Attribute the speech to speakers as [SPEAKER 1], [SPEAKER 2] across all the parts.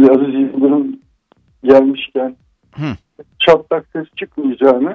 [SPEAKER 1] Şimdi Aziz Yıldırım gelmişken çatlak ses çıkmayacağını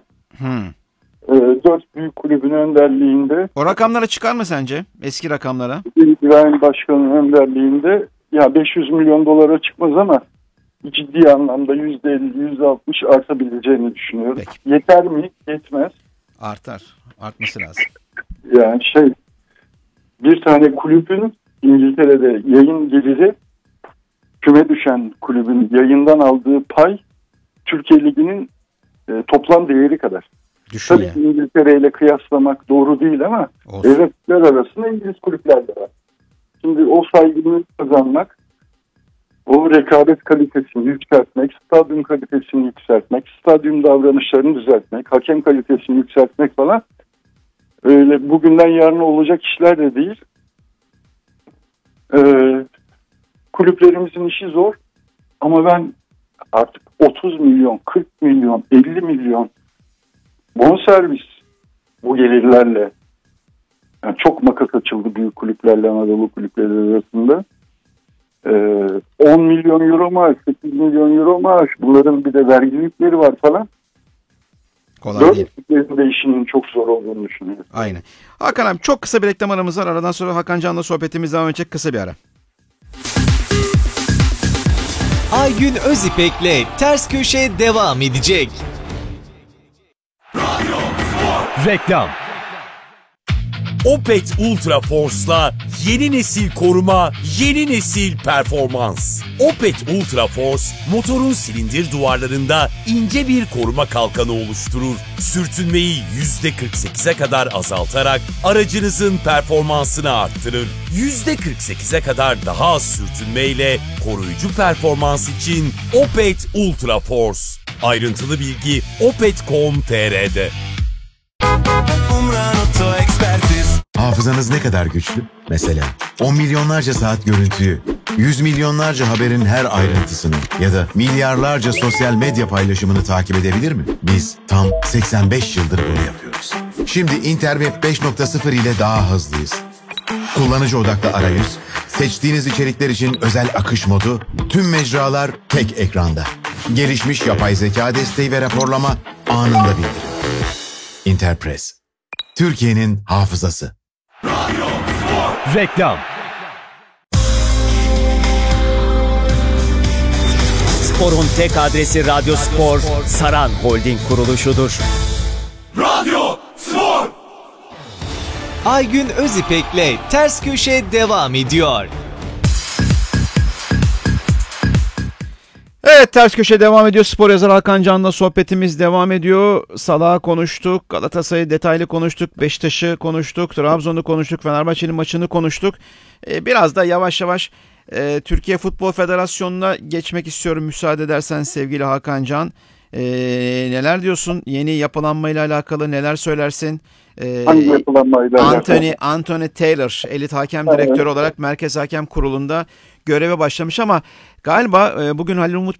[SPEAKER 1] 4 büyük kulübün önderliğinde,
[SPEAKER 2] O rakamlara çıkar mı sence? Eski rakamlara?
[SPEAKER 1] İbrahim Başkan'ın önderliğinde, ya 500 milyon dolara çıkmaz ama ciddi anlamda %50, %60 artabileceğini düşünüyorum.
[SPEAKER 2] Peki.
[SPEAKER 1] Yeter mi? Yetmez.
[SPEAKER 2] Artar. Artması lazım.
[SPEAKER 1] Yani bir tane kulübün İngiltere'de yayın geliri, küme düşen kulübün yayından aldığı pay Türkiye Ligi'nin toplam değeri kadar.
[SPEAKER 2] Düşün
[SPEAKER 1] Tabii
[SPEAKER 2] ya.
[SPEAKER 1] İngiltere ile kıyaslamak doğru değil ama devletler arasında İngiliz kulüpler de var. Şimdi o saygını kazanmak, o rekabet kalitesini yükseltmek, stadyum kalitesini yükseltmek, stadyum davranışlarını düzeltmek, hakem kalitesini yükseltmek falan öyle bugünden yarına olacak işler de değil. Kulüplerimizin işi zor ama ben artık 30 milyon, 40 milyon, 50 milyon bonservis bu gelirlerle, yani çok makas açıldı büyük kulüplerle Anadolu kulüpleri arasında. 10 milyon euro maaş, 8 milyon euro maaş, bunların bir de vergi yükleri var falan.
[SPEAKER 2] Kolay değil.
[SPEAKER 1] Böyle işinin çok zor olduğunu düşünüyorum.
[SPEAKER 2] Aynen. Hakan abi, çok kısa bir reklam aramız var. Aradan sonra Hakan Can'la sohbetimiz devam edecek. Kısa bir ara.
[SPEAKER 3] Aygün Özipek'le Ters Köşe devam edecek.
[SPEAKER 4] Reklam. Opet Ultra Force'la yeni nesil koruma, yeni nesil performans. Opet Ultra Force, motorun silindir duvarlarında ince bir koruma kalkanı oluşturur. Sürtünmeyi %48'e kadar azaltarak aracınızın performansını arttırır. %48'e kadar daha az sürtünmeyle koruyucu performans için Opet Ultra Force. Ayrıntılı bilgi opet.com.tr'de.
[SPEAKER 5] Hafızanız ne kadar güçlü? Mesela 10 milyonlarca saat görüntüyü, 100 milyonlarca haberin her ayrıntısını ya da milyarlarca sosyal medya paylaşımını takip edebilir mi? Biz tam 85 yıldır bunu yapıyoruz. Şimdi Interweb 5.0 ile daha hızlıyız. Kullanıcı odaklı arayüz, seçtiğiniz içerikler için özel akış modu, tüm mecralar tek ekranda. Gelişmiş yapay zeka desteği ve raporlama anında bildirim. Interpress, Türkiye'nin hafızası.
[SPEAKER 4] Reklam.
[SPEAKER 3] Spor'un tek adresi Radyo Spor, Saran Holding kuruluşudur.
[SPEAKER 4] Radyo Spor.
[SPEAKER 3] Aygün Özipek'le Ters Köşe devam ediyor.
[SPEAKER 2] Evet, Ters Köşe devam ediyor. Spor yazarı Hakan Can'la sohbetimiz devam ediyor. Salah'ı konuştuk, Galatasaray'ı detaylı konuştuk, Beşiktaş'ı konuştuk, Trabzon'u konuştuk, Fenerbahçe'nin maçını konuştuk. Biraz da yavaş yavaş Türkiye Futbol Federasyonu'na geçmek istiyorum müsaade edersen sevgili Hakan Can. Neler diyorsun? Yeni yapılanmayla alakalı neler söylersin?
[SPEAKER 1] Hangi yapılanmayla alakalı?
[SPEAKER 2] Anthony Taylor, elit hakem direktörü olarak Merkez Hakem Kurulu'nda göreve başlamış ama galiba bugün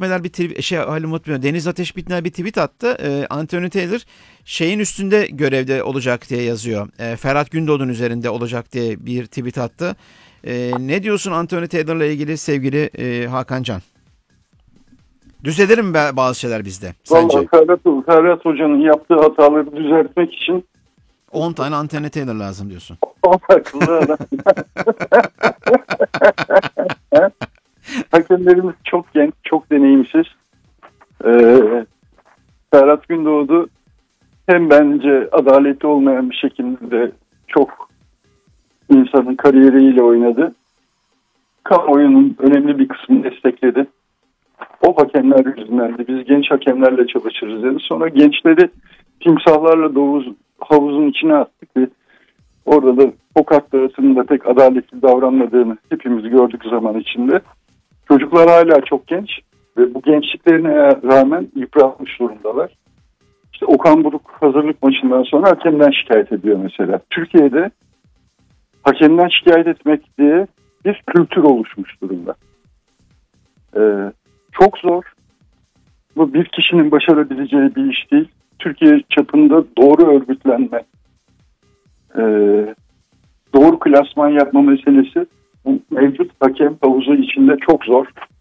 [SPEAKER 2] Deniz Ateş Bitner bir tweet attı. Anthony Taylor şeyin üstünde görevde olacak diye yazıyor. Ferhat Gündoğdu'nun üzerinde olacak diye bir tweet attı. Ne diyorsun Anthony Taylor'la ilgili sevgili Hakan Can? Düzelir mi bazı şeyler bizde sence?
[SPEAKER 1] Vallahi Ferhat Hoca'nın yaptığı hataları düzeltmek için
[SPEAKER 2] 10 tane Anthony Taylor lazım diyorsun.
[SPEAKER 1] akıllı adam. Hakemlerimiz çok genç, çok deneyimsiz. Ferhat Gündoğdu hem bence adaletli olmayan bir şekilde çok insanın kariyeriyle oynadı. Kamuoyunun önemli bir kısmını destekledi. O hakemler yüzünden de biz genç hakemlerle çalışırız dedi. Sonra gençleri timsahlarla havuzun içine attık ve orada da Tokat arasının da pek adaletli davranmadığını hepimiz gördük zaman içinde. Çocuklar hala çok genç ve bu gençliklerine rağmen yıpranmış durumdalar. İşte Okan Buruk hazırlık maçından sonra hakemden şikayet ediyor mesela. Türkiye'de hakemden şikayet etmek diye bir kültür oluşmuş durumda. Çok zor. Bu bir kişinin başarabileceği bir iş değil. Türkiye çapında doğru örgütlenme, doğru klasman yapma meselesi bu mevcut hakem havuzu içinde çok zor.